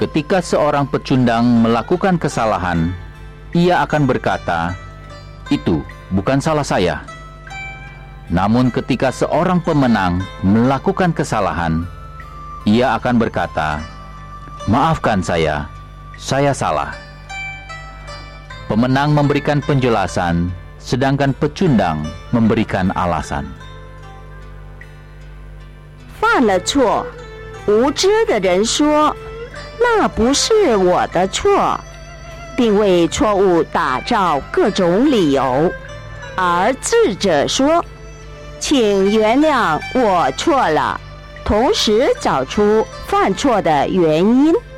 Ketika seorang pecundang melakukan kesalahan, ia akan berkata, "Itu bukan salah saya." Namun ketika seorang pemenang melakukan kesalahan, ia akan berkata, "Maafkan saya salah." Pemenang memberikan penjelasan, sedangkan pecundang memberikan alasan. 犯了错，无知的人说，那不是我的错，并为错误打造各种理由，而智者说，请原谅我错了，同时找出犯错的原因。